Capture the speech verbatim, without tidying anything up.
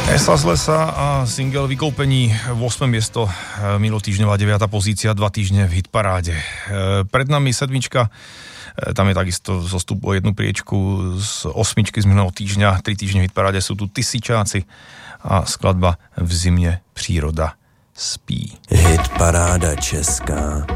Esa z lesa a single Vykoupení, ôsme miesto, minulotýždňová deviata pozícia, dva týždne v hitparáde. Pred nami sedmička, tam je takisto zostup o jednu priečku z osmičky z minulého týždňa, tri týždne v hitparáde sú tu Tysičáci a skladba V zimě příroda spí. Hitparáda česká.